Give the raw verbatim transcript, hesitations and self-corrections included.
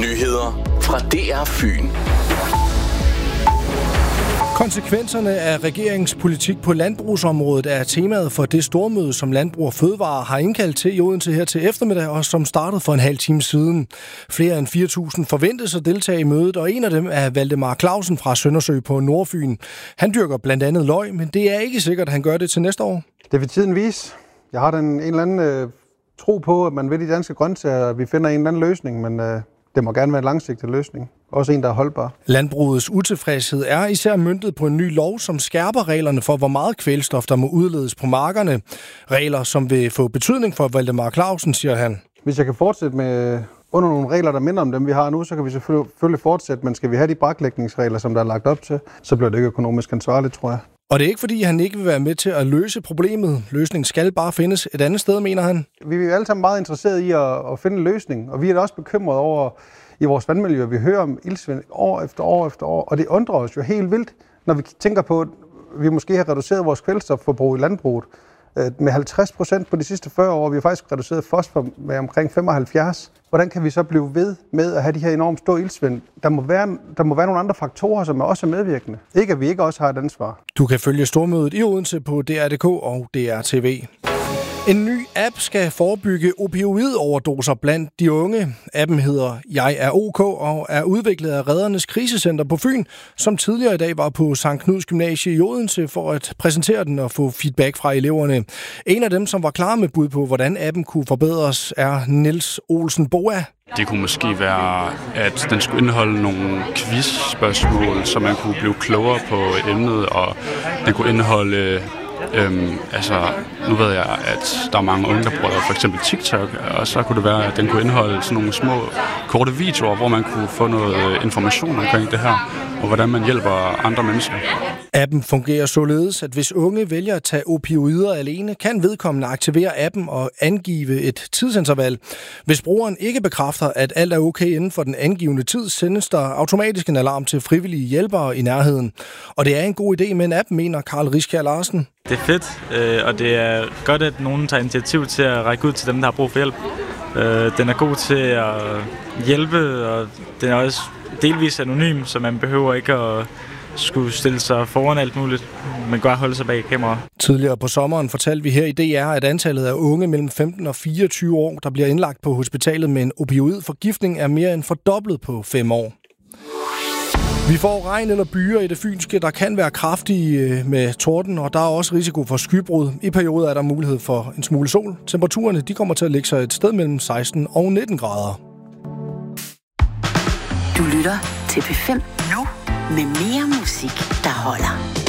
Nyheder fra D R Fyn. Konsekvenserne af regeringens politik på landbrugsområdet er temaet for det stormøde, som Landbrug og Fødevare har indkaldt til i Odense her til eftermiddag, og som startede for en halv time siden. Flere end fire tusind forventes at deltage i mødet, og en af dem er Valdemar Clausen fra Søndersø på Nordfyn. Han dyrker blandt andet løg, men det er ikke sikkert, at han gør det til næste år. Det vil tiden vise. Jeg har den en eller anden øh, tro på, at man ved de danske grøntsager, at vi finder en eller anden løsning, men øh, det må gerne være en langsigtet løsning. Også en, der er holdbar. Landbrugets utilfredshed er især møntet på en ny lov, som skærper reglerne for, hvor meget kvælstof, der må udledes på markerne. Regler, som vil få betydning for Valdemar Clausen, siger han. Hvis jeg kan fortsætte med under nogle regler, der minder om dem, vi har nu, så kan vi selvfølgelig fortsætte, men skal vi have de braklægningsregler, som der er lagt op til, så bliver det ikke økonomisk ansvarligt, tror jeg. Og det er ikke, fordi han ikke vil være med til at løse problemet. Løsningen skal bare findes et andet sted, mener han. Vi er alle sammen meget interesserede i at, at finde en løsning, og vi er da også bekymrede over i vores vandmiljø. Vi hører om iltsvind år efter år efter år, og det undrer os jo helt vildt, når vi tænker på, at vi måske har reduceret vores kvælstofforbrug i landbruget med halvtreds procent på de sidste fyrre år. Vi har faktisk reduceret fosfor med omkring femoghalvfjerds. Hvordan kan vi så blive ved med at have de her enormt store iltsvind? Der må være, der må være nogle andre faktorer, som er også medvirkende. Ikke at vi ikke også har et ansvar. Du kan følge stormødet i Odense på D R punktum D K og D R T V. En ny app skal forebygge opioidoverdoser blandt de unge. Appen hedder Jeg er OK og er udviklet af Reddernes Krisecenter på Fyn, som tidligere i dag var på Sankt Knuds Gymnasie i Odense for at præsentere den og få feedback fra eleverne. En af dem, som var klar med bud på, hvordan appen kunne forbedres, er Niels Olsen Boa. Det kunne måske være, at den skulle indeholde nogle quiz-spørgsmål, så man kunne blive klogere på emnet, og den kunne indeholde... Øhm, altså, nu ved jeg, at der er mange unge, der bruger for eksempel TikTok, og så kunne det være, at den kunne indeholde sådan nogle små, korte videoer, hvor man kunne få noget information omkring det her, og hvordan man hjælper andre mennesker. Appen fungerer således, at hvis unge vælger at tage opioider alene, kan vedkommende aktivere appen og angive et tidsinterval. Hvis brugeren ikke bekræfter, at alt er okay inden for den angivne tid, sendes der automatisk en alarm til frivillige hjælpere i nærheden. Og det er en god idé med en app, mener Karl Riskjær Larsen. Det er fedt, og det er godt, at nogen tager initiativ til at række ud til dem, der har brug for hjælp. Den er god til at hjælpe, og den er også delvis anonym, så man behøver ikke at skulle stille sig foran alt muligt, men godt holde sig bag kamera. Tidligere på sommeren fortalte vi her i D R, at antallet af unge mellem femten og fireogtyve år, der bliver indlagt på hospitalet med en opioidforgiftning, er mere end fordoblet på fem år. Vi får regn eller byer i det fynske, der kan være kraftige med torden, og der er også risiko for skybrud. I perioder er der mulighed for en smule sol. Temperaturerne de kommer til at ligge sig et sted mellem seksten og nitten grader. Du lytter til P fem nu med mere musik, der holder.